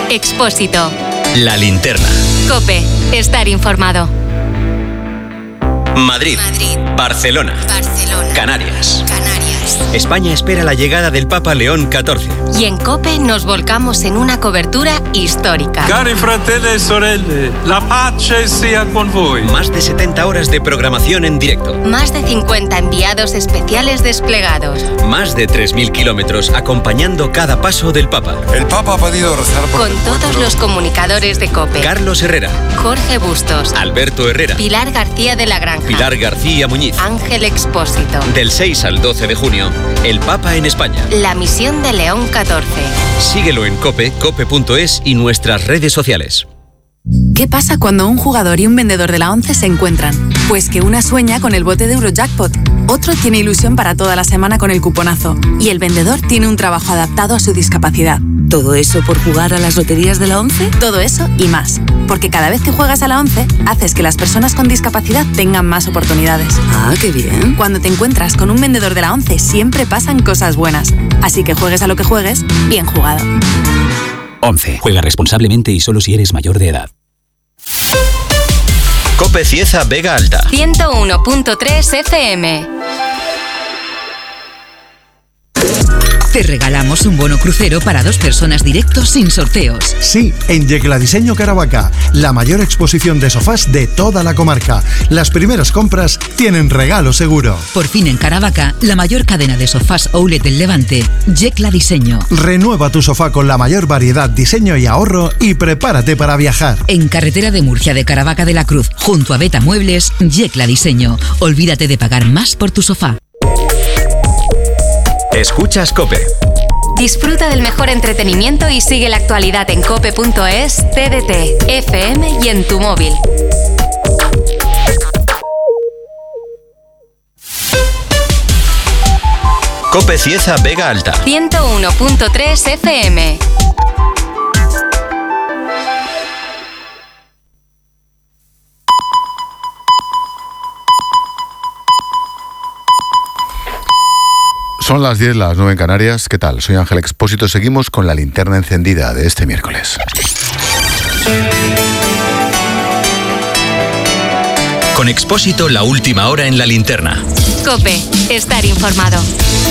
Expósito. La Linterna. COPE. Estar informado. Madrid. Barcelona. Canarias. España espera la llegada del Papa León XIV. Y en COPE nos volcamos en una cobertura histórica. Cari fratelli e sorelle, la pace sia con voi. Más de 70 horas de programación en directo. Más de 50 enviados especiales desplegados. Más de 3.000 kilómetros acompañando cada paso del Papa. El Papa ha pedido rezar por Con todos los comunicadores de COPE. Carlos Herrera. Jorge Bustos. Alberto Herrera. Pilar García de la Granja. Pilar García Muñiz. Ángel Expósito. Del 6 al 12 de junio, el Papa en España. La misión de León XIV. Síguelo en COPE, cope.es y nuestras redes sociales. ¿Qué pasa cuando un jugador y un vendedor de la 11 se encuentran? Pues que una sueña con el bote de Eurojackpot, otro tiene ilusión para toda la semana con el cuponazo y el vendedor tiene un trabajo adaptado a su discapacidad. ¿Todo eso por jugar a las loterías de la 11? Todo eso y más. Porque cada vez que juegas a la 11, haces que las personas con discapacidad tengan más oportunidades. Ah, qué bien. Cuando te encuentras con un vendedor de la 11, siempre pasan cosas buenas. Así que juegues a lo que juegues, bien jugado. 11. Juega responsablemente y solo si eres mayor de edad. COPE Cieza Vega Alta. 101.3 FM. Te regalamos un bono crucero para 2 personas directos sin sorteos. Sí, en Yecla Diseño Caravaca, la mayor exposición de sofás de toda la comarca. Las primeras compras tienen regalo seguro. Por fin en Caravaca, la mayor cadena de sofás outlet del Levante, Yecla Diseño. Renueva tu sofá con la mayor variedad, diseño y ahorro y prepárate para viajar. En carretera de Murcia de Caravaca de la Cruz, junto a Beta Muebles, Yecla Diseño. Olvídate de pagar más por tu sofá. Escuchas COPE. Disfruta del mejor entretenimiento y sigue la actualidad en cope.es, TDT, FM y en tu móvil. COPE Cieza Vega Alta. 101.3 FM. Son las 10, las 9 en Canarias. ¿Qué tal? Soy Ángel Expósito. Seguimos con la linterna encendida de este miércoles. Con Expósito, la última hora en la linterna. COPE. Estar informado.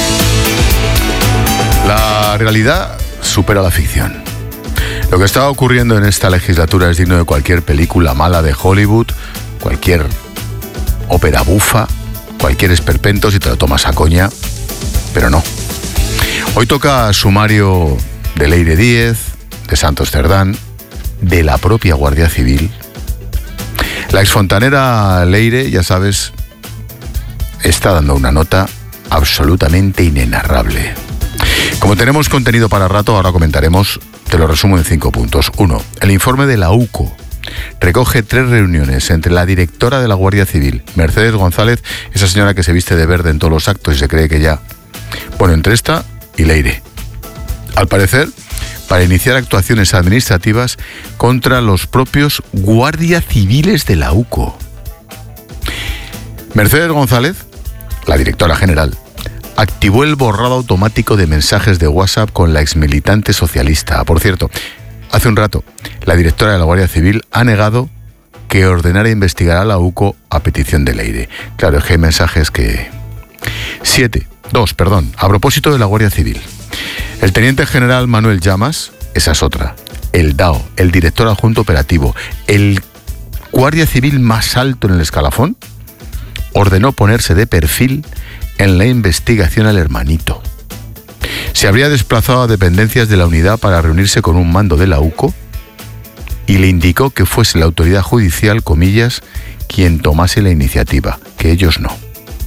La realidad supera la ficción. Lo que está ocurriendo en esta legislatura es digno de cualquier película mala de Hollywood, cualquier ópera bufa, cualquier esperpento si te lo tomas a coña. Pero no. Hoy toca sumario de Leire Díez, de Santos Cerdán, de la propia Guardia Civil. La exfontanera Leire, ya sabes, está dando una nota absolutamente inenarrable. Como tenemos contenido para rato, ahora comentaremos, te lo resumo en 5 puntos. 1. El informe de la UCO recoge 3 reuniones entre la directora de la Guardia Civil, Mercedes González, esa señora que se viste de verde en todos los actos y se cree que ya... Bueno, entre esta y Leire. Al parecer, para iniciar actuaciones administrativas contra los propios guardias civiles de la UCO. Mercedes González, la directora general, activó el borrado automático de mensajes de WhatsApp con la exmilitante socialista. Por cierto, hace un rato, la directora de la Guardia Civil ha negado que ordenara investigar a la UCO a petición de Leire. Claro, es que hay mensajes que... 2. A propósito de la Guardia Civil. El teniente general Manuel Llamas, esa es otra, el DAO, el director adjunto operativo, el guardia civil más alto en el escalafón, ordenó ponerse de perfil en la investigación al hermanito. Se habría desplazado a dependencias de la unidad para reunirse con un mando de la UCO y le indicó que fuese la autoridad judicial, comillas, quien tomase la iniciativa, que ellos no.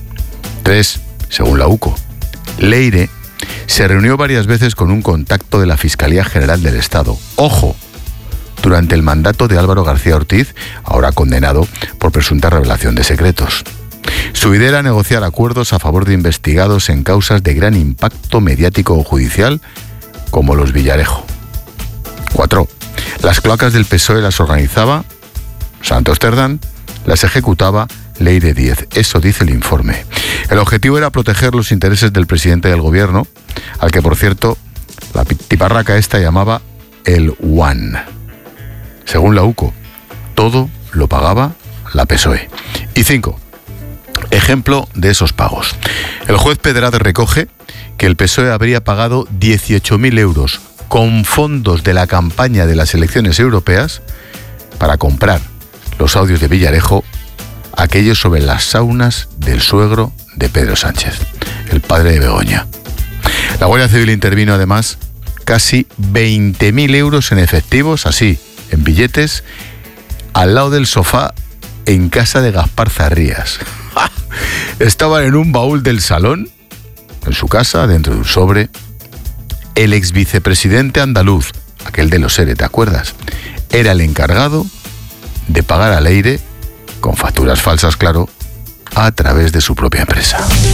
3. Según la UCO, Leire se reunió varias veces con un contacto de la Fiscalía General del Estado. ¡Ojo! Durante el mandato de Álvaro García Ortiz, ahora condenado por presunta revelación de secretos. Su idea era negociar acuerdos a favor de investigados en causas de gran impacto mediático o judicial, como los Villarejo. 4. Las cloacas del PSOE las organizaba Santos Cerdán, las ejecutaba Leire Díez. Eso dice el informe. El objetivo era proteger los intereses del presidente del gobierno, al que, por cierto, la tiparraca esta llamaba el One. Según la UCO, todo lo pagaba la PSOE. Y 5. Ejemplo de esos pagos. El juez Pedraz recoge que el PSOE habría pagado 18.000 euros con fondos de la campaña de las elecciones europeas para comprar los audios de Villarejo, aquellos sobre las saunas del suegro de Pedro Sánchez, el padre de Begoña. La Guardia Civil intervino además casi 20.000 euros en efectivos, así, en billetes, al lado del sofá en casa de Gaspar Zarrías. Estaban en un baúl del salón, en su casa, dentro de un sobre, el ex vicepresidente andaluz, aquel de los ERE, ¿te acuerdas? Era el encargado de pagar al aire, con facturas falsas, claro, a través de su propia empresa.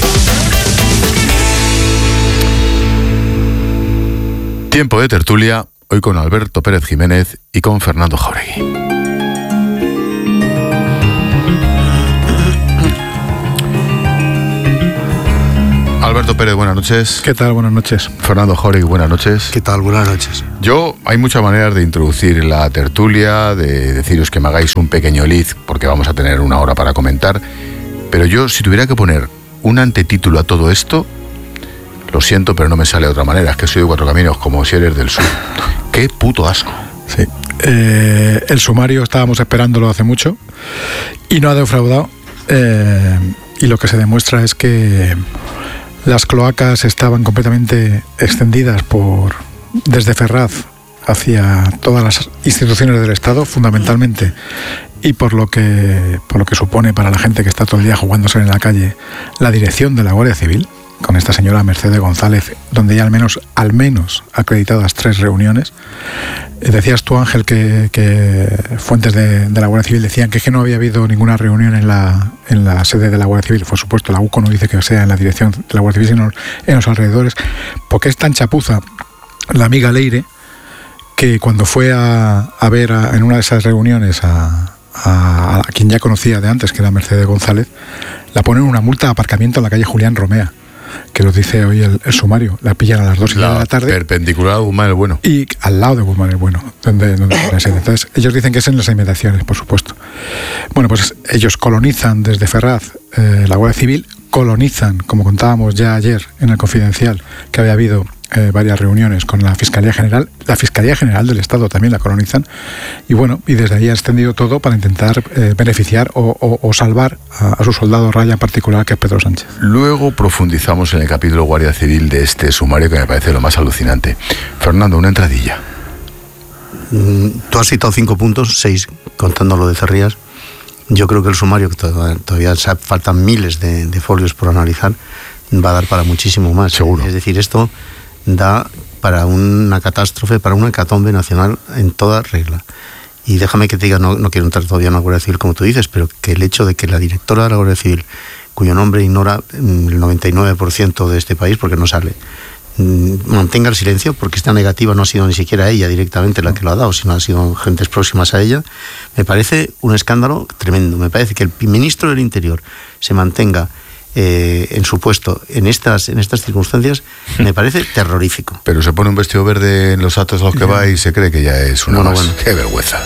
Tiempo de tertulia, hoy con Alberto Pérez Jiménez y con Fernando Jáuregui. Alberto Pérez, buenas noches. ¿Qué tal? Buenas noches. Fernando Jáuregui, buenas noches. ¿Qué tal? Buenas noches. Hay muchas maneras de introducir la tertulia, de deciros que me hagáis un pequeño lead, porque vamos a tener una hora para comentar, pero yo, si tuviera que poner un antetítulo a todo esto, lo siento, pero no me sale de otra manera, es que soy de Cuatro Caminos, como si eres del sur. ¡Qué puto asco! Sí. El sumario estábamos esperándolo hace mucho y no ha defraudado, y lo que se demuestra es que las cloacas estaban completamente extendidas desde Ferraz hacia todas las instituciones del Estado, fundamentalmente, y por lo que supone para la gente que está todo el día jugándose en la calle, la dirección de la Guardia Civil, con esta señora Mercedes González, donde ya al menos acreditadas 3 reuniones. Decías tú, Ángel, que fuentes de la Guardia Civil decían que no había habido ninguna reunión en la sede de la Guardia Civil. Por supuesto, la UCO no dice que sea en la dirección de la Guardia Civil, sino en los alrededores, porque es tan chapuza la amiga Leire que cuando fue a ver en una de esas reuniones a quien ya conocía de antes, que era Mercedes González, la ponen una multa de aparcamiento en la calle Julián Romea, que lo dice hoy el sumario. La pillan a las 2:30 de la tarde. Perpendicular a Guzmán el Bueno. Y al lado de Guzmán el Bueno, donde entonces ellos dicen que es en las inmediaciones, por supuesto. Bueno, pues ellos colonizan desde Ferraz, la Guardia Civil, colonizan, como contábamos ya ayer en el Confidencial, que había habido varias reuniones con la Fiscalía General. La Fiscalía General del Estado también la colonizan. Y bueno, y desde ahí ha extendido todo para intentar beneficiar o salvar a su soldado raya en particular, que es Pedro Sánchez. Luego profundizamos en el capítulo Guardia Civil de este sumario, que me parece lo más alucinante. Fernando, una entradilla. Tú has citado 5 puntos, 6 contando lo de Zarrías. Yo creo que el sumario, que todavía faltan miles de folios por analizar, va a dar para muchísimo más. Seguro. Es decir, esto da para una catástrofe, para una hecatombe nacional en toda regla. Y déjame que te diga, no quiero entrar todavía en la Guardia Civil como tú dices, pero que el hecho de que la directora de la Guardia Civil, cuyo nombre ignora el 99% de este país porque no sale, mantenga el silencio, porque esta negativa no ha sido ni siquiera ella directamente la que lo ha dado, sino han sido gentes próximas a ella, me parece un escándalo tremendo. Me parece que el ministro del Interior se mantenga en su puesto en estas circunstancias, me parece terrorífico. Pero se pone un vestido verde en los actos a los que va y se cree que ya es una más. ¡Qué vergüenza!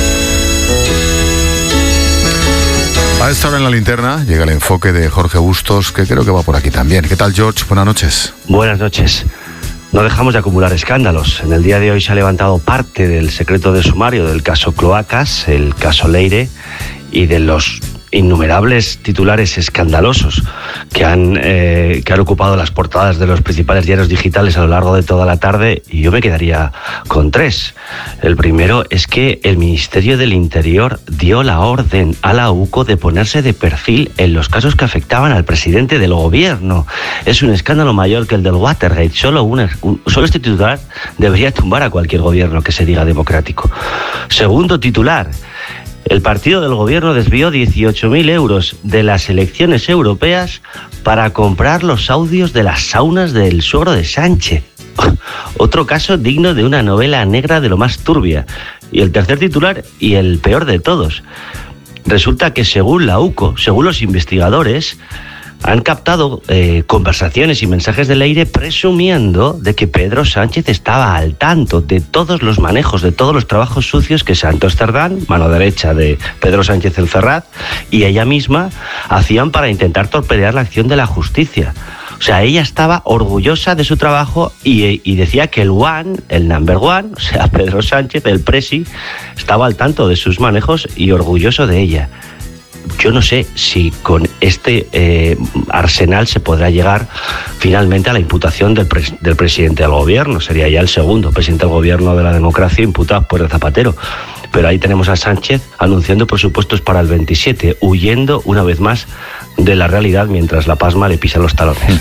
A esta hora en la linterna llega el enfoque de Jorge Bustos, que creo que va por aquí también. ¿Qué tal, George? Buenas noches. Buenas noches. No dejamos de acumular escándalos. En el día de hoy se ha levantado parte del secreto de sumario del caso Cloacas, el caso Leire, y de los innumerables titulares escandalosos que han ocupado las portadas de los principales diarios digitales a lo largo de toda la tarde, y yo me quedaría con 3. El primero es que el Ministerio del Interior dio la orden a la UCO de ponerse de perfil en los casos que afectaban al presidente del gobierno. Es un escándalo mayor que el del Watergate. Solo este titular debería tumbar a cualquier gobierno que se diga democrático. Segundo titular: el partido del gobierno desvió 18.000 euros de las elecciones europeas para comprar los audios de las saunas del suegro de Sánchez. Otro caso digno de una novela negra de lo más turbia. Y el tercer titular, y el peor de todos: resulta que según la UCO, según los investigadores, han captado conversaciones y mensajes de Leire presumiendo de que Pedro Sánchez estaba al tanto de todos los manejos, de todos los trabajos sucios que Santos Cerdán, mano derecha de Pedro Sánchez en Ferraz, y ella misma hacían para intentar torpedear la acción de la justicia. O sea, ella estaba orgullosa de su trabajo y decía que el number one, o sea, Pedro Sánchez, el presi, estaba al tanto de sus manejos y orgulloso de ella. Yo no sé si con este arsenal se podrá llegar finalmente a la imputación del presidente del gobierno. Sería ya el segundo presidente del gobierno de la democracia imputado por el Zapatero. Pero ahí tenemos a Sánchez anunciando presupuestos para el 27, huyendo una vez más de la realidad mientras la pasma le pisa los talones.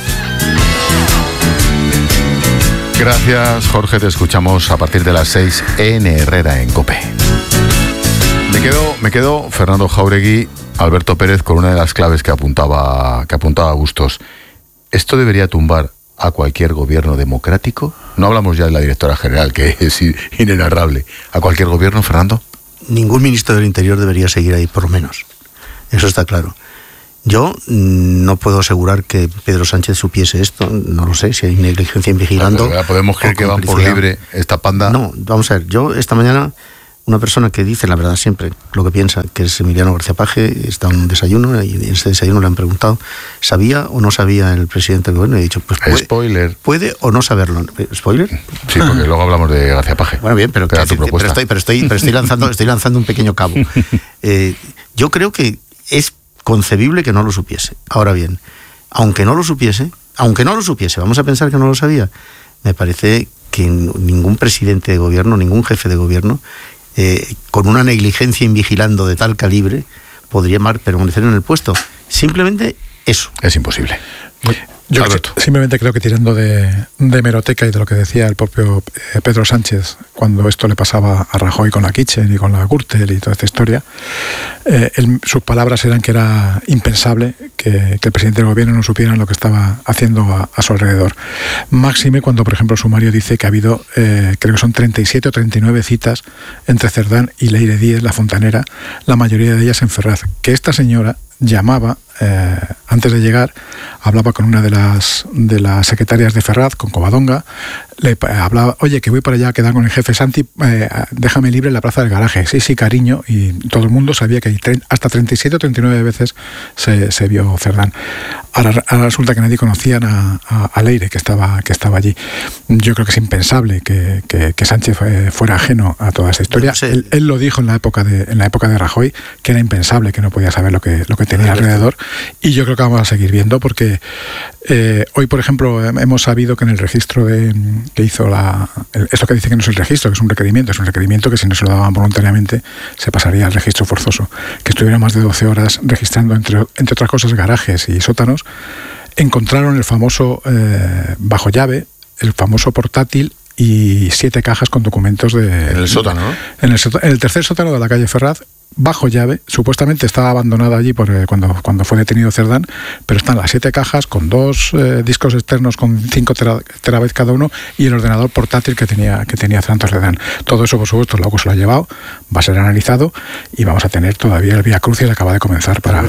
Gracias, Jorge. Te escuchamos a partir de las 6 en Herrera en COPE. Me quedo Fernando Jáuregui, Alberto Pérez, con una de las claves que apuntaba Bustos. ¿Esto debería tumbar a cualquier gobierno democrático? No hablamos ya de la directora general, que es inenarrable. ¿A cualquier gobierno, Fernando? Ningún ministro del Interior debería seguir ahí, por lo menos. Eso está claro. Yo no puedo asegurar que Pedro Sánchez supiese esto. No lo sé, si hay negligencia en vigilando. ¿Podemos creer que van por libre esta panda? No, vamos a ver. Yo esta mañana... Una persona que dice la verdad siempre, lo que piensa, que es Emiliano García Paje, está en un desayuno y en ese desayuno le han preguntado, ¿sabía o no sabía el presidente del gobierno? Y he dicho, pues puede o no saberlo. ¿Spoiler? Sí, porque luego hablamos de García Paje. Bueno, bien, pero estoy lanzando un pequeño cabo. Yo creo que es concebible que no lo supiese. Ahora bien, aunque no lo supiese, vamos a pensar que no lo sabía, me parece que ningún presidente de gobierno, ningún jefe de gobierno, con una negligencia invigilando de tal calibre, podría permanecer en el puesto. Simplemente eso. Es imposible. Yo simplemente creo que tirando de hemeroteca y de lo que decía el propio Pedro Sánchez cuando esto le pasaba a Rajoy con la Kitchen y con la Gürtel y toda esta historia, sus palabras eran que era impensable que el presidente del gobierno no supiera lo que estaba haciendo a su alrededor. Máxime cuando, por ejemplo, sumario dice que ha habido, creo que son 37 o 39 citas entre Cerdán y Leire Díez, la fontanera, la mayoría de ellas en Ferraz. Que esta señora llamaba, antes de llegar, hablaba con una de las secretarias de Ferraz, con Covadonga, le hablaba, oye, que voy para allá a quedar con el jefe Santi, déjame libre en la plaza del garaje. Sí, cariño, y todo el mundo sabía que hasta 37 o 39 veces se vio Cerdán. Ahora resulta que nadie conocía a Leire, que estaba allí. Yo creo que es impensable que Sánchez fuera ajeno a toda esta historia. Él lo dijo en la época de Rajoy, que era impensable, que no podía saber lo que tenía alrededor, y yo creo que vamos a seguir viendo, porque hoy, por ejemplo, hemos sabido que en el registro que hizo esto que dice que no es el registro, que es un requerimiento que si no se lo daban voluntariamente se pasaría al registro forzoso, que estuviera más de 12 horas registrando, entre otras cosas, garajes y sótanos. Encontraron el famoso bajo llave, el famoso portátil y 7 cajas con documentos en el sótano, ¿no? En el tercer sótano de la calle Ferraz, bajo llave. Supuestamente estaba abandonada allí cuando fue detenido Cerdán, pero están las 7 cajas con 2 discos externos con 5 terabytes cada uno y el ordenador portátil que tenía Santos Cerdán. Todo eso, por supuesto, luego se lo ha llevado, va a ser analizado y vamos a tener todavía el Vía Crucis que acaba de comenzar para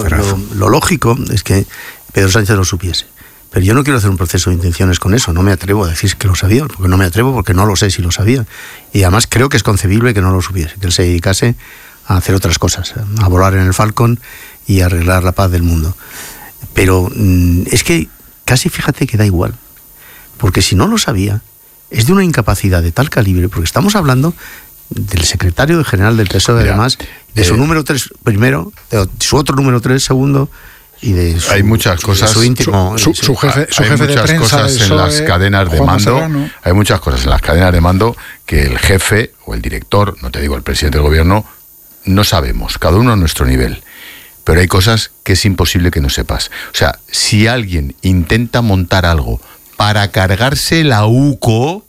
lo lógico es que Pedro Sánchez lo supiese. Pero yo no quiero hacer un proceso de intenciones con eso, no me atrevo a decir que lo sabía, porque no lo sé si lo sabía. Y además creo que es concebible que no lo supiese, que él se dedicase a hacer otras cosas, a volar en el Falcon y a arreglar la paz del mundo. Pero es que casi fíjate que da igual, porque si no lo sabía, es de una incapacidad de tal calibre, porque estamos hablando del secretario general del PSOE, además, de su número 3 primero, de su otro número 3 segundo, y de su, hay muchas cosas, su íntimo, su jefe de prensa, cosas en las cadenas de mando. Hay muchas cosas en las cadenas de mando que el jefe o el director, no te digo el presidente del gobierno, no sabemos, cada uno a nuestro nivel. Pero hay cosas que es imposible que no sepas. O sea, si alguien intenta montar algo para cargarse la UCO,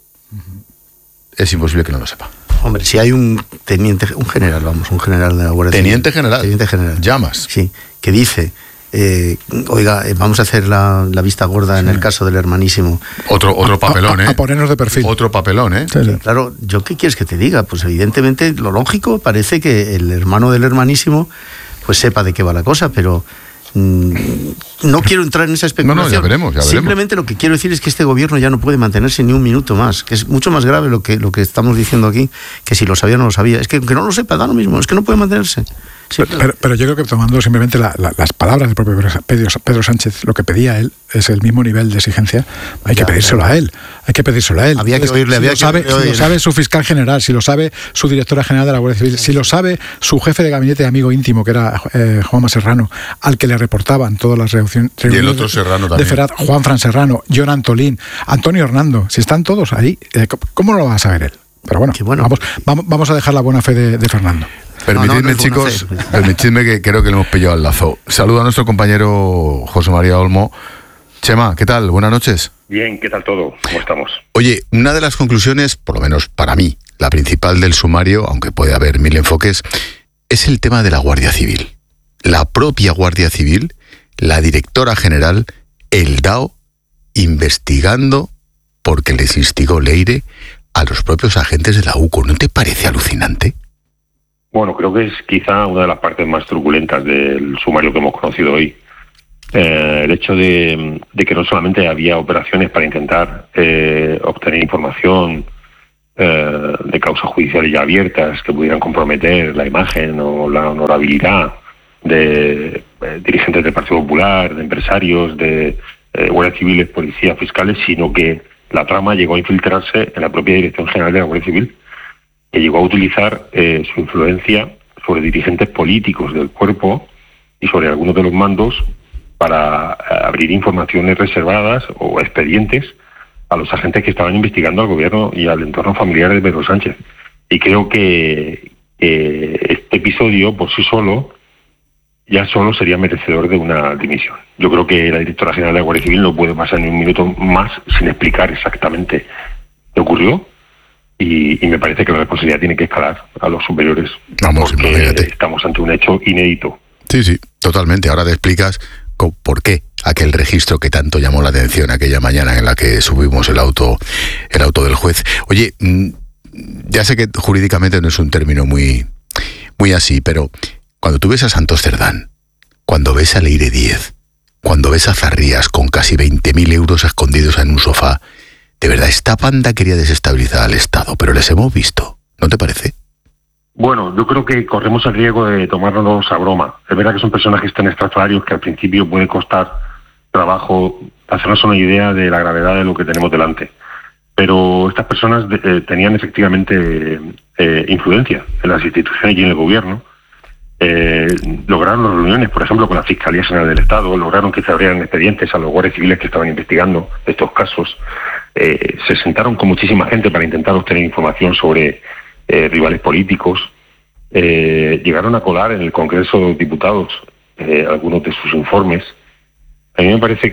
es imposible que no lo sepa. Hombre, si hay un general de la Guardia Civil. Teniente general. Llamas. Sí, que dice... oiga, vamos a hacer la vista gorda en el caso del hermanísimo. Otro papelón, a ponernos de perfil. Otro papelón, ¿eh? Sí. Claro, ¿yo qué quieres que te diga? Pues evidentemente lo lógico parece que el hermano del hermanísimo pues sepa de qué va la cosa, pero No quiero entrar en esa especulación. No, ya veremos. Simplemente lo que quiero decir es que este gobierno ya no puede mantenerse ni un minuto más, que es mucho más grave lo que estamos diciendo aquí, que si lo sabía o no lo sabía. Es que aunque no lo sepa, da lo mismo, es que no puede mantenerse. Sí, pero yo creo que tomando simplemente las palabras del propio Pedro Sánchez, lo que pedía él es el mismo nivel de exigencia. Hay que pedírselo a él. Había que oírle. Si lo sabe su fiscal general, si lo sabe su directora general de la Guardia Civil, si lo sabe su jefe de gabinete y amigo íntimo, que era Juanma Serrano, al que le reportaban todas las reuniones y el otro Serrano también. De Ferraz, Juanfran Serrano, John Antolín, Antonio Hernando, si están todos ahí, ¿cómo no lo va a saber él? Pero bueno. Vamos a dejar la buena fe de Fernando. Permitidme, chicos, que creo que le hemos pillado al lazo. Saludo a nuestro compañero José María Olmo. Chema, ¿qué tal? Buenas noches. Bien, ¿qué tal todo? ¿Cómo estamos? Oye, una de las conclusiones, por lo menos para mí, la principal del sumario, aunque puede haber mil enfoques, es el tema de la Guardia Civil. La propia Guardia Civil, la directora general, el DAO, investigando porque les instigó Leire a los propios agentes de la UCO. ¿No te parece alucinante? Bueno, creo que es quizá una de las partes más truculentas del sumario que hemos conocido hoy. El hecho de que no solamente había operaciones para intentar obtener información de causas judiciales ya abiertas que pudieran comprometer la imagen o la honorabilidad de dirigentes del Partido Popular, de empresarios, de guardias civiles, policías, fiscales, sino que la trama llegó a infiltrarse en la propia Dirección General de la Guardia Civil, que llegó a utilizar su influencia sobre dirigentes políticos del cuerpo y sobre algunos de los mandos para abrir informaciones reservadas o expedientes a los agentes que estaban investigando al gobierno y al entorno familiar de Pedro Sánchez. Y creo que este episodio por sí solo ya solo sería merecedor de una dimisión. Yo creo que la directora general de la Guardia Civil no puede pasar ni un minuto más sin explicar exactamente qué ocurrió. Y me parece que la responsabilidad tiene que escalar a los superiores. Vamos, porque imagínate. Estamos ante un hecho inédito. Sí, totalmente. Ahora te explicas por qué aquel registro que tanto llamó la atención aquella mañana en la que subimos el auto del juez. Oye, ya sé que jurídicamente no es un término muy así, pero cuando tú ves a Santos Cerdán, cuando ves a Leire Díez, cuando ves a Zarrías con casi 20.000 euros escondidos en un sofá, de verdad, esta banda quería desestabilizar al Estado, pero les hemos visto, ¿no te parece? Bueno, yo creo que corremos el riesgo de tomárnoslos a broma. Es verdad que son personajes tan estrafalarios que al principio puede costar trabajo hacernos una idea de la gravedad de lo que tenemos delante. Pero estas personas tenían efectivamente influencia en las instituciones y en el gobierno. Lograron reuniones, por ejemplo, con la Fiscalía General del Estado, lograron que se abrieran expedientes a los guardias civiles que estaban investigando estos casos. Se sentaron con muchísima gente para intentar obtener información sobre rivales políticos. Llegaron a colar en el Congreso de Diputados algunos de sus informes. A mí me parece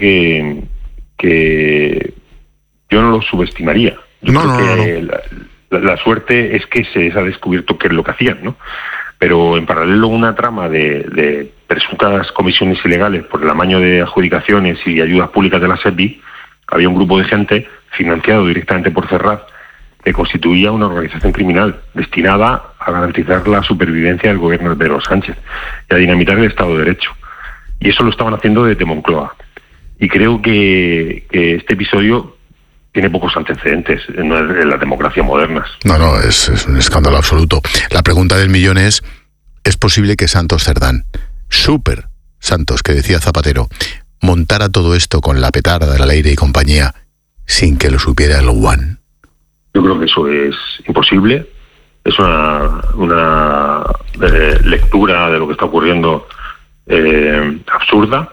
que yo no los subestimaría. Yo creo que la suerte es que se ha descubierto qué es lo que hacían, ¿no? Pero en paralelo una trama de presuntas comisiones ilegales por el amaño de adjudicaciones y ayudas públicas de la SEPI, había un grupo de gente financiado directamente por Ferraz que constituía una organización criminal destinada a garantizar la supervivencia del gobierno de Pedro Sánchez y a dinamitar el Estado de Derecho. Y eso lo estaban haciendo desde Moncloa. Y creo que este episodio tiene pocos antecedentes en las democracias modernas. No, es un escándalo absoluto. La pregunta del millón ¿es posible que Santos Cerdán, súper Santos, que decía Zapatero, montara todo esto con la petarda de la Leire y compañía sin que lo supiera el One? Yo creo que eso es imposible. Es una lectura de lo que está ocurriendo absurda,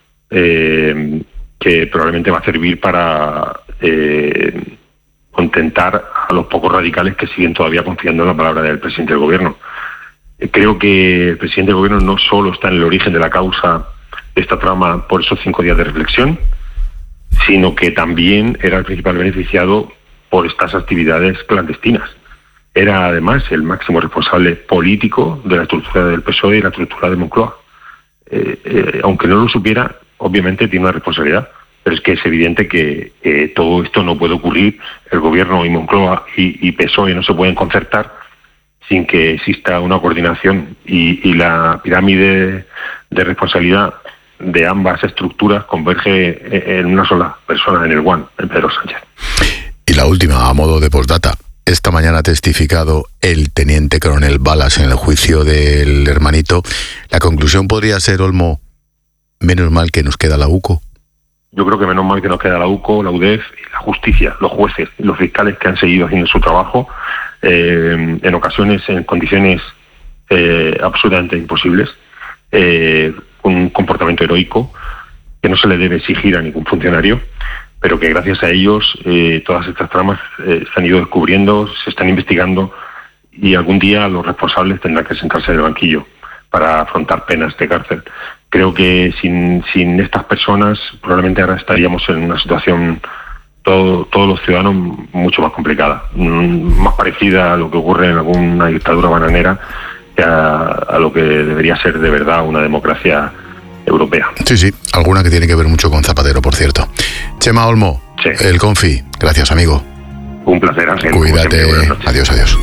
que probablemente va a servir para contentar a los pocos radicales que siguen todavía confiando en la palabra del presidente del gobierno. Creo que el presidente del gobierno no solo está en el origen de la causa de esta trama por esos 5 días de reflexión, sino que también era el principal beneficiado por estas actividades clandestinas. Era además el máximo responsable político de la estructura del PSOE y la estructura de Moncloa. Aunque no lo supiera, obviamente tiene una responsabilidad, pero es que es evidente que todo esto no puede ocurrir. El gobierno y Moncloa y PSOE no se pueden concertar sin que exista una coordinación y la pirámide de responsabilidad de ambas estructuras converge en una sola persona, en el One, en Pedro Sánchez. Y la última, a modo de postdata. Esta mañana ha testificado el teniente coronel Balas en el juicio del hermanito. La conclusión podría ser, Olmo, menos mal que nos queda la UCO. Yo creo que menos mal que nos queda la UCO, la UDEF, la justicia, los jueces y los fiscales que han seguido haciendo su trabajo, en ocasiones en condiciones absolutamente imposibles, con un comportamiento heroico que no se le debe exigir a ningún funcionario, pero que gracias a ellos todas estas tramas se han ido descubriendo, se están investigando, y algún día los responsables tendrán que sentarse en el banquillo para afrontar penas de cárcel. Creo que sin estas personas probablemente ahora estaríamos en una situación, todos los ciudadanos, mucho más complicada, más parecida a lo que ocurre en alguna dictadura bananera que a lo que debería ser de verdad una democracia europea. Sí, alguna que tiene que ver mucho con Zapatero, por cierto. Chema Olmo, sí. El Confi, gracias, amigo. Un placer, Ángel. Cuídate, adiós.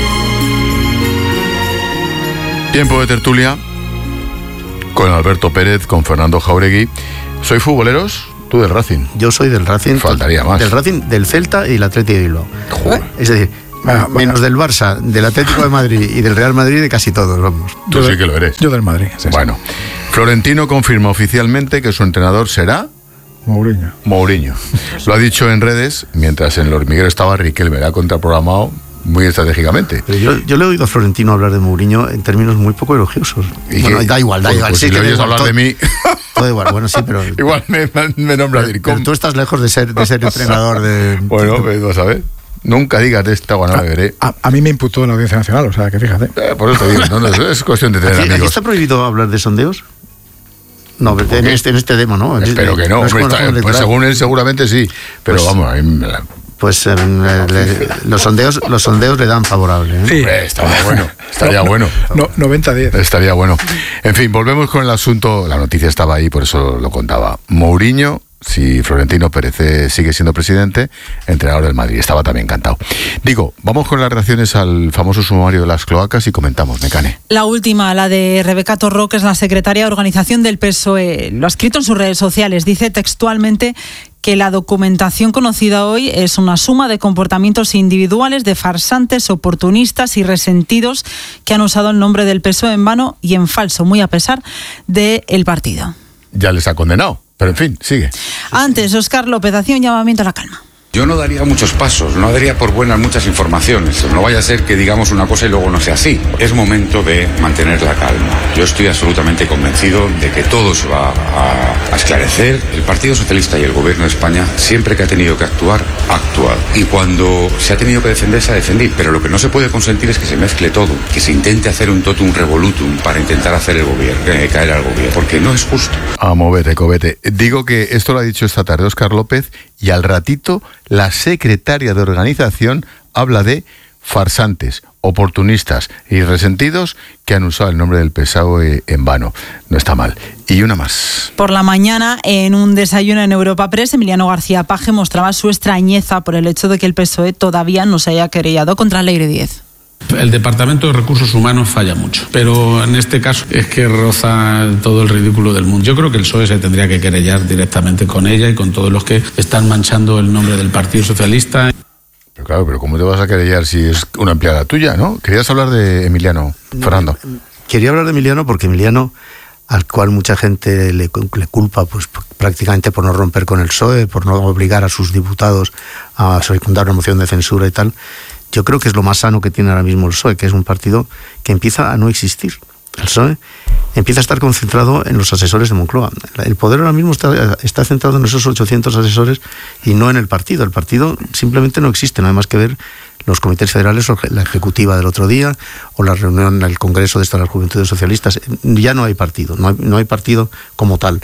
Tiempo de tertulia con Alberto Pérez, con Fernando Jauregui. ¿Soy futboleros? Tú del Racing. Yo soy del Racing. Faltaría más. Del Racing, del Celta y el Atlético de Bilbao. Joder. Es decir, menos del Barça, del Atlético de Madrid y del Real Madrid, de casi todos, vamos. Tú sí que lo eres. Yo del Madrid. Sí, bueno, Florentino confirma oficialmente que su entrenador será Mourinho. Lo ha dicho en redes, mientras en el hormiguero estaba Riquelme, ha contraprogramado muy estratégicamente. Pero yo le he oído a Florentino hablar de Mourinho en términos muy poco elogiosos. Bueno, da igual. Pues sí, si le oyes hablar de mí... Todo igual, bueno, sí, pero... Igual me nombra Dircom. Pero tú estás lejos de ser entrenador de... Bueno, pues vas a ver. Nunca digas de esta agua no beberé. A mí me imputó la Audiencia Nacional, o sea, que fíjate. Por eso te digo, no, es cuestión de tener amigos. ¿Aquí está prohibido hablar de sondeos? No, en este demo, ¿no? Espero que no. Pues según él seguramente sí. Pero pues, vamos, a mí pues los sondeos le dan favorable, ¿eh? Sí. Estaría bueno. 90-10. Estaría bueno. En fin, volvemos con el asunto. La noticia estaba ahí, por eso lo contaba. Mourinho, si Florentino Pérez sigue siendo presidente, entrenador del Madrid. Estaba también encantado. Digo, vamos con las reacciones al famoso sumario de las cloacas y comentamos, Mecane. La última, la de Rebeca Torró, que es la secretaria de organización del PSOE. Lo ha escrito en sus redes sociales. Dice textualmente que la documentación conocida hoy es una suma de comportamientos individuales de farsantes, oportunistas y resentidos que han usado el nombre del PSOE en vano y en falso, muy a pesar del partido. Ya les ha condenado, pero en fin, sigue. Antes, Óscar López hacía un llamamiento a la calma. Yo no daría muchos pasos, no daría por buenas muchas informaciones. No vaya a ser que digamos una cosa y luego no sea así. Es momento de mantener la calma. Yo estoy absolutamente convencido de que todo se va a esclarecer. El Partido Socialista y el Gobierno de España, siempre que ha tenido que actuar, ha actuado. Y cuando se ha tenido que defender, se ha defendido. Pero lo que no se puede consentir es que se mezcle todo, que se intente hacer un totum revolutum para intentar hacer el gobierno, caer al gobierno, porque no es justo. A movete, cobete. Digo que esto lo ha dicho esta tarde Óscar López y al ratito la secretaria de organización habla de farsantes, oportunistas y resentidos que han usado el nombre del PSOE en vano. No está mal. Y una más. Por la mañana, en un desayuno en Europa Press, Emiliano García Paje mostraba su extrañeza por el hecho de que el PSOE todavía no se haya querellado contra Leire Díez. El Departamento de Recursos Humanos falla mucho, pero en este caso es que roza todo el ridículo del mundo. Yo creo que el PSOE se tendría que querellar directamente con ella y con todos los que están manchando el nombre del Partido Socialista. Pero claro, pero ¿cómo te vas a querellar si es una empleada tuya, no? ¿Querías hablar de Emiliano, Fernando? Quería hablar de Emiliano porque Emiliano, al cual mucha gente le culpa pues prácticamente por no romper con el PSOE, por no obligar a sus diputados a secundar una moción de censura y tal. Yo creo que es lo más sano que tiene ahora mismo el PSOE, que es un partido que empieza a no existir. El PSOE empieza a estar concentrado en los asesores de Moncloa. El poder ahora mismo está centrado en esos 800 asesores y no en el partido. El partido simplemente no existe, nada más que ver los comités federales o la ejecutiva del otro día o la reunión en el Congreso de las Juventudes Socialistas. Ya no hay partido, no hay partido como tal.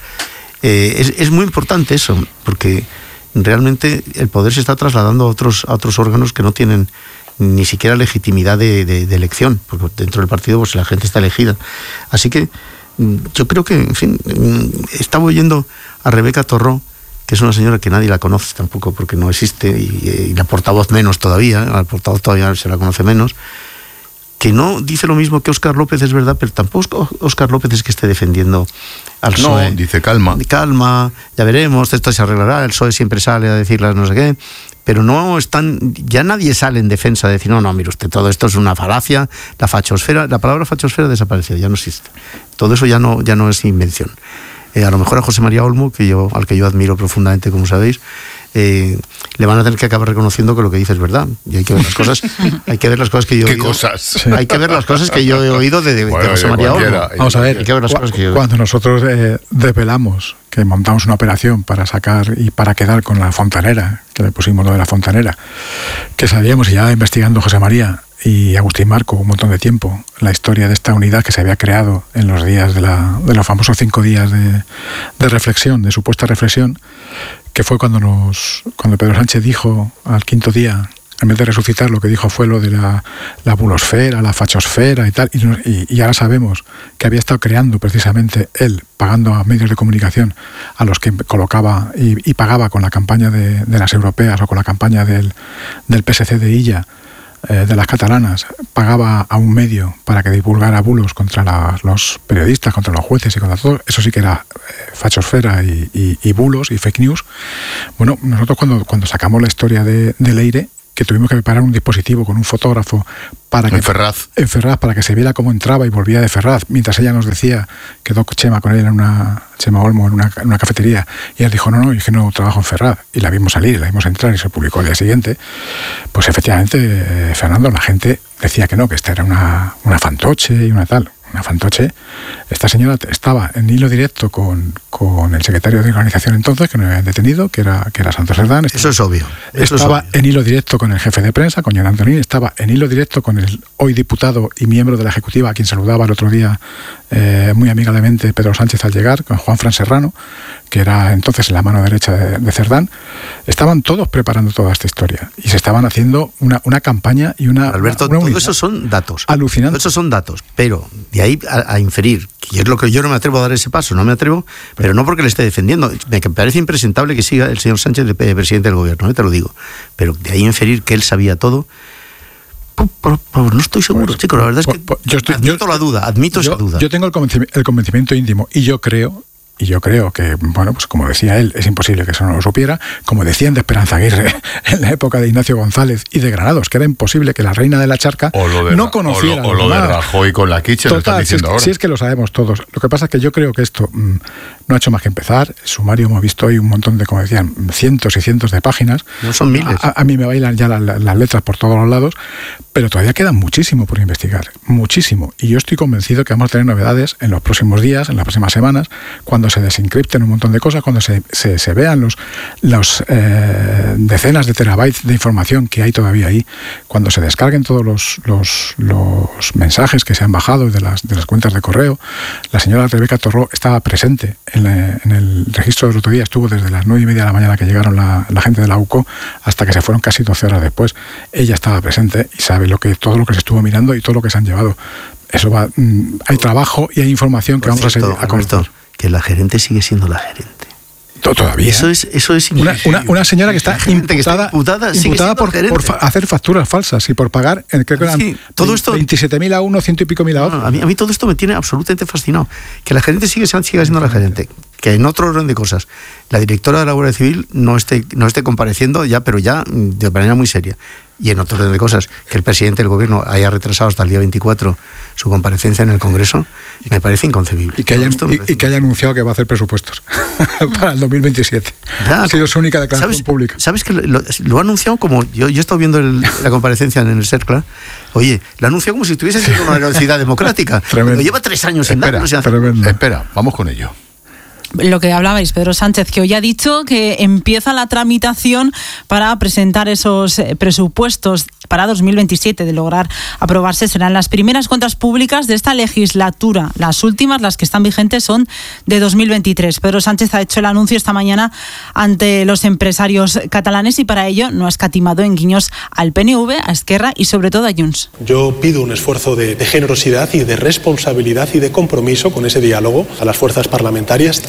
Es muy importante eso, porque realmente el poder se está trasladando a otros órganos que no tienen ni siquiera legitimidad de elección, porque dentro del partido pues la gente está elegida. Así que yo creo que, en fin, estaba oyendo a Rebeca Torró, que es una señora que nadie la conoce tampoco porque no existe, y la portavoz menos todavía, al portavoz todavía se la conoce menos, que no dice lo mismo que Óscar López, es verdad, pero tampoco Óscar López es que esté defendiendo al PSOE. No, dice calma. Calma, ya veremos, esto se arreglará, el PSOE siempre sale a decirlas no sé qué, pero no están, ya nadie sale en defensa de decir, no, mire usted, todo esto es una falacia, la fachosfera, la palabra fachosfera desapareció, ya no existe. Todo eso ya no es invención. A lo mejor a José María Olmo, al que yo admiro profundamente, como sabéis, le van a tener que acabar reconociendo que lo que dice es verdad. Y hay que ver las cosas, que yo he oído. Cosas? Hay que ver las cosas que yo he oído de José María Olmo. Vamos a ver, cuando nosotros desvelamos que montamos una operación para sacar y para quedar con la fontanera, que le pusimos lo de la fontanera, que sabíamos, y ya investigando José María y Agustín Marco un montón de tiempo, la historia de esta unidad que se había creado en los días de los famosos 5 días de reflexión, de supuesta reflexión, que fue cuando Pedro Sánchez dijo al 5.º día, en vez de resucitar, lo que dijo fue lo de la bulosfera, la fachosfera y tal, y ahora sabemos que había estado creando precisamente él, pagando a medios de comunicación a los que colocaba y pagaba con la campaña de las europeas o con la campaña del PSC de Illa, de las catalanas, pagaba a un medio para que divulgara bulos contra los periodistas, contra los jueces y contra todo. Eso sí que era fachosfera y bulos y fake news. Bueno, nosotros cuando sacamos la historia de Leire, que tuvimos que preparar un dispositivo con un fotógrafo en Ferraz para que se viera cómo entraba y volvía de Ferraz, mientras ella nos decía, quedó Chema con él Chema Olmo en una cafetería, y él dijo, no, es que no trabajo en Ferraz, y la vimos salir, la vimos entrar y se publicó al día siguiente. Pues efectivamente, Fernando, la gente decía que no, que esta era una fantoche y una tal. Una fantoche. Esta señora estaba en hilo directo con el secretario de organización entonces, que no habían detenido, que era Santos Cerdán. Eso es obvio. Estaba en hilo directo con el jefe de prensa, con John Antonín. Estaba en hilo directo con el hoy diputado y miembro de la Ejecutiva, a quien saludaba el otro día muy amigablemente Pedro Sánchez al llegar, con Juanfran Serrano, que era entonces la mano derecha de Cerdán. Estaban todos preparando toda esta historia y se estaban haciendo una campaña y una... Alberto, todo eso son datos. Alucinante. Todo eso son datos, pero de ahí a inferir, que es lo que yo no me atrevo a dar ese paso, no me atrevo, pero no porque le esté defendiendo. Me parece impresentable que siga el señor Sánchez de presidente del gobierno, te lo digo. Pero de ahí a inferir que él sabía todo, no estoy seguro, chico. La verdad es que admito esa duda. Yo tengo el convencimiento íntimo y yo creo que, bueno, pues como decía él, es imposible que eso no lo supiera, como decían de Esperanza Aguirre en la época de Ignacio González y de Granados, que era imposible que la reina de la Charca no conociera. O lo de Rajoy con la Kitchen, lo están diciendo ahora. Sí, es que lo sabemos todos. Lo que pasa es que yo creo que esto no ha hecho más que empezar. El sumario hemos visto hoy un montón de, como decían, cientos y cientos de páginas. No son miles. A mí me bailan ya las letras por todos los lados, pero todavía queda muchísimo por investigar, muchísimo. Y yo estoy convencido que vamos a tener novedades en los próximos días, en las próximas semanas, cuando se desencripten un montón de cosas, cuando se vean los decenas de terabytes de información que hay todavía ahí, cuando se descarguen todos los mensajes que se han bajado de las cuentas de correo. La señora Rebeca Torró estaba presente en el registro del otro día, estuvo desde las 9:30 de la mañana que llegaron la gente de la UCO hasta que se fueron casi 12 horas después. Ella estaba presente y sabe todo lo que se estuvo mirando y todo lo que se han llevado. Eso va, hay trabajo y hay información que vamos a seguir a conocer. Que la gerente sigue siendo la gerente. Todavía. Eso es una señora que está imputada por hacer facturas falsas y por pagar, creo que eran todo esto, 27.000 a uno, 100 y pico mil a otro. A mí todo esto me tiene absolutamente fascinado. Que la gerente siga siendo la gerente. Que en otro orden de cosas, la directora de la Guardia Civil no esté compareciendo ya, pero ya de manera muy seria. Y en otro orden de cosas, que el presidente del gobierno haya retrasado hasta el día 24 su comparecencia en el Congreso, me parece inconcebible. Y que haya anunciado que va a hacer presupuestos para el 2027. Ha sido su única declaración pública. ¿Sabes que lo ha anunciado como... Yo he estado viendo la comparecencia en el CERCLA. Oye, lo ha anunciado como si estuviese siendo una velocidad democrática. Lo lleva 3 años sin dar. Espera, vamos con ello. Lo que hablabais, Pedro Sánchez, que hoy ha dicho que empieza la tramitación para presentar esos presupuestos para 2027. De lograr aprobarse, serán las primeras cuentas públicas de esta legislatura. Las últimas, las que están vigentes, son de 2023. Pedro Sánchez ha hecho el anuncio esta mañana ante los empresarios catalanes y para ello no ha escatimado en guiños al PNV, a Esquerra y sobre todo a Junts. Yo pido un esfuerzo de generosidad y de responsabilidad y de compromiso con ese diálogo a las fuerzas parlamentarias, tanto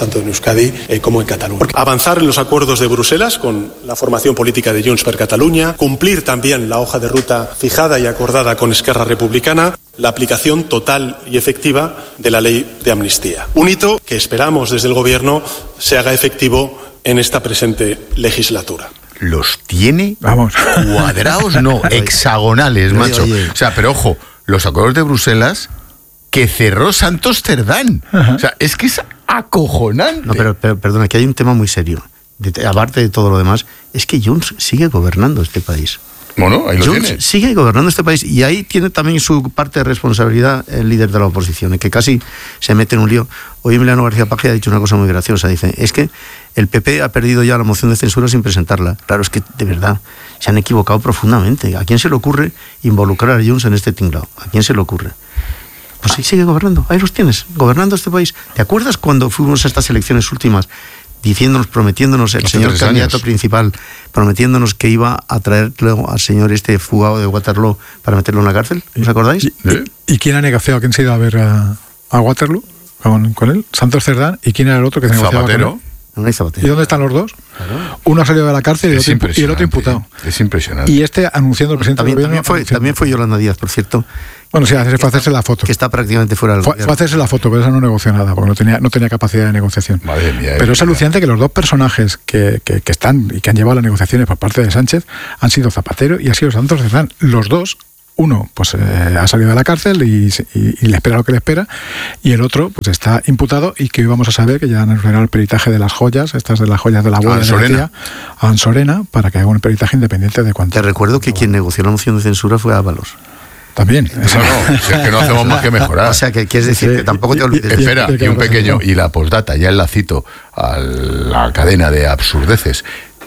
tanto en Euskadi como en Cataluña. Avanzar en los acuerdos de Bruselas con la formación política de Junts per Catalunya, cumplir también la hoja de ruta fijada y acordada con Esquerra Republicana, la aplicación total y efectiva de la ley de amnistía. Un hito que esperamos desde el Gobierno se haga efectivo en esta presente legislatura. Los tiene, vamos, cuadrados, no, hexagonales, macho. O sea, pero ojo, los acuerdos de Bruselas que cerró Santos Cerdán. O sea, es que es acojonante. No, pero perdona, que hay un tema muy serio. Aparte de todo lo demás, es que Junts sigue gobernando este país. Bueno, ahí lo Junts tiene. sigue gobernando este país y ahí tiene también su parte de responsabilidad el líder de la oposición, que casi se mete en un lío. Hoy Emiliano García Paje ha dicho una cosa muy graciosa. Dice, es que el PP ha perdido ya la moción de censura sin presentarla. Claro, es que de verdad se han equivocado profundamente. ¿A quién se le ocurre involucrar a Junts en este tinglao? ¿A quién se le ocurre? Pues ahí sigue gobernando, ahí los tienes, gobernando este país. ¿Te acuerdas cuando fuimos a estas elecciones últimas prometiéndonos el señor candidato principal, prometiéndonos que iba a traer luego al señor fugado de Waterloo para meterlo en la cárcel? ¿Os acordáis? ¿Y quién ha negociado? ¿Quién se ha ido a ver a Waterloo con él? Santos Cerdán. ¿Y quién era el otro que se negociaba Zapatero. con él? ¿Y dónde están los dos? Claro. Uno ha salido de la cárcel y el otro imputado. Es impresionante. Y anunciando el presidente del gobierno. También fue Yolanda Díaz, por cierto. Bueno, sí, fue hacerse la foto. Que está prácticamente fuera del gobierno. Fue hacerse la foto, pero esa no negoció nada, porque no tenía capacidad de negociación. Madre mía. Pero es alucinante que los dos personajes que están y que han llevado las negociaciones por parte de Sánchez han sido Zapatero y ha sido Santos Cerdán. Los dos, uno pues ha salido de la cárcel y le espera lo que le espera, y el otro pues está imputado, y que hoy vamos a saber que ya han ordenado el peritaje de las joyas, estas de las joyas de la abuela de la tía, a Ansorena, para que haga un peritaje independiente de cuánto. Te recuerdo que quien negoció la moción de censura fue Ábalos. También. No, si es que no hacemos más que mejorar. O sea, que quieres decir que tampoco te olvides. Espera, y un pequeño, y la postdata, ya la cito a la cadena de absurdeces.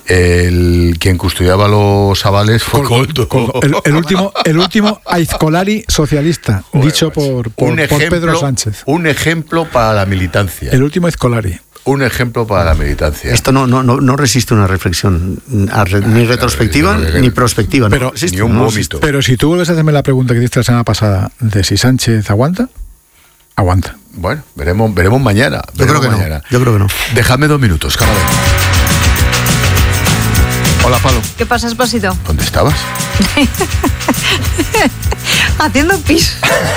Quien custodiaba los avales fue Coldo. El último aizkolari socialista, dicho por Pedro Sánchez. Un ejemplo para la militancia. El último aizkolari. Un ejemplo para la militancia. Esto no resiste una reflexión ni retrospectiva ni prospectiva. Pero, ni un vómito. Pero si tú vuelves a hacerme la pregunta que hiciste la semana pasada de si Sánchez aguanta. Bueno, veremos mañana. Yo creo que no. Dejadme 2 minutos, cada vez. Hola, Palo. ¿Qué pasa, Espósito? ¿Dónde estabas? Haciendo pis.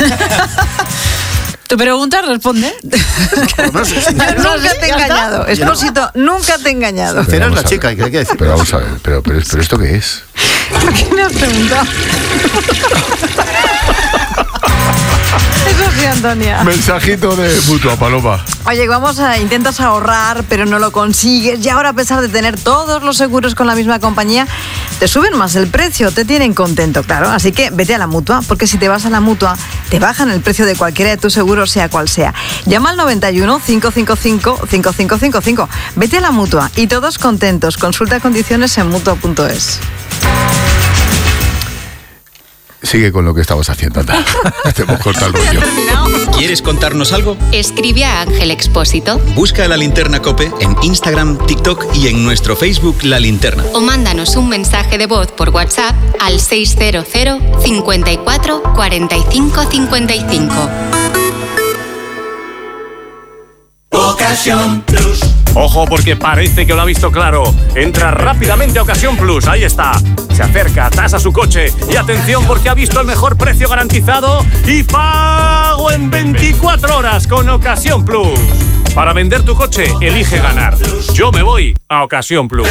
¿Tu pregunta responde? Yo nunca te he engañado. Espósito, nunca te he engañado. Sincera es la chica, ¿qué hay que decir? Pero vamos a ver, pero ¿esto qué es? ¿Por qué me has preguntado? Eso sí, Antonia. Mensajito de Mutua, Paloma. Oye, intentas ahorrar, pero no lo consigues. Y ahora, a pesar de tener todos los seguros con la misma compañía, te suben más el precio, te tienen contento, claro. Así que vete a la Mutua, porque si te vas a la Mutua, te bajan el precio de cualquiera de tus seguros, sea cual sea. Llama al 91 555 5555. Vete a la Mutua y todos contentos. Consulta condiciones en Mutua.es. Sigue con lo que estabas haciendo, anda. Te hemos cortado el rollo. ¿Quieres contarnos algo? Escribe a Ángel Expósito. Busca La Linterna COPE en Instagram, TikTok y en nuestro Facebook La Linterna. O mándanos un mensaje de voz por WhatsApp al 600 54 45 55. Ocasión Plus. Ojo, porque parece que lo ha visto claro. Entra rápidamente a Ocasión Plus, ahí está. Se acerca, tasa su coche y atención porque ha visto el mejor precio garantizado y pago en 24 horas con Ocasión Plus. Para vender tu coche, elige ganar. Yo me voy a Ocasión Plus.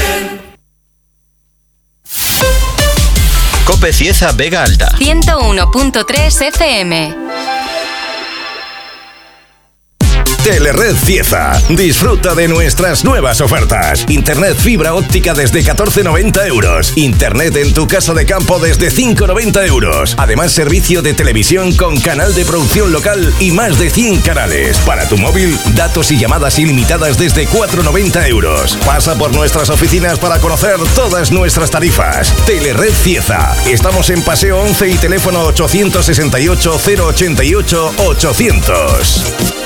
COPE Cieza Vega Alta. 101.3 FM. Telered Cieza. Disfruta de nuestras nuevas ofertas. Internet fibra óptica desde 14,90 euros. Internet en tu casa de campo desde 5,90 euros. Además, servicio de televisión con canal de producción local y más de 100 canales. Para tu móvil, datos y llamadas ilimitadas desde 4,90 euros. Pasa por nuestras oficinas para conocer todas nuestras tarifas. Telered Cieza. Estamos en Paseo 11 y teléfono 868 088 800.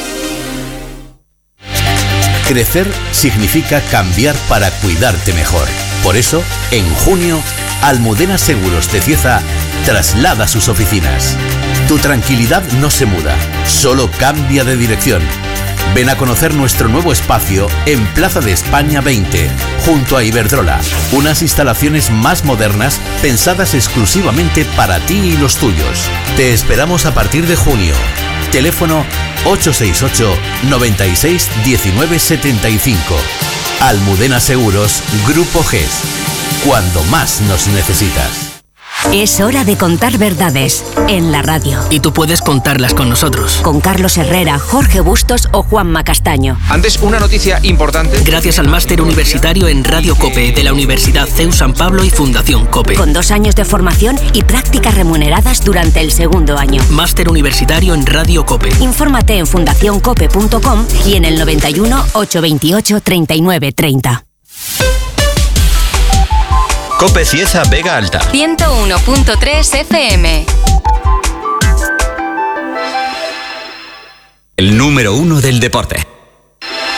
Crecer significa cambiar para cuidarte mejor. Por eso, en junio, Almudena Seguros de Cieza traslada sus oficinas. Tu tranquilidad no se muda, solo cambia de dirección. Ven a conocer nuestro nuevo espacio en Plaza de España 20, junto a Iberdrola. Unas instalaciones más modernas pensadas exclusivamente para ti y los tuyos. Te esperamos a partir de junio. Teléfono 868 96 19 75. Almudena Seguros, Grupo GES. Cuando más nos necesitas. Es hora de contar verdades en la radio. Y tú puedes contarlas con nosotros. Con Carlos Herrera, Jorge Bustos o Juanma Castaño. Antes, una noticia importante. Gracias al máster universitario en Radio COPE de la Universidad CEU San Pablo y Fundación COPE. Con 2 años de formación y prácticas remuneradas durante el segundo año. Máster universitario en Radio COPE. Infórmate en fundacioncope.com y en el 91 828 39 30. COPE Cieza Vega Alta. 101.3 FM. El número 1 del deporte.